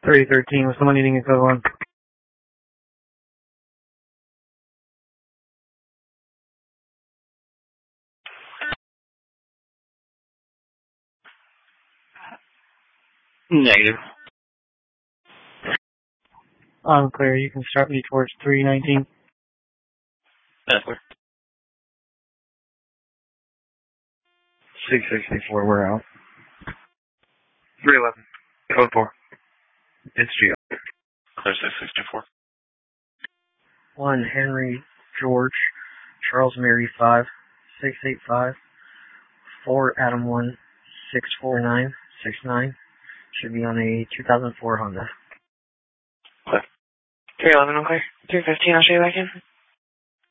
3013, was someone needing a code 1? Negative. Clear. You can start me towards 319. That's clear. 664, we're out. 311, code 4. It's Geo. Clear 664. 1 Henry George Charles Mary 5 685 4 Adam 1 649 69. Should be on a 2004 Honda. Clear. 311, okay. 315, I'll show you back in.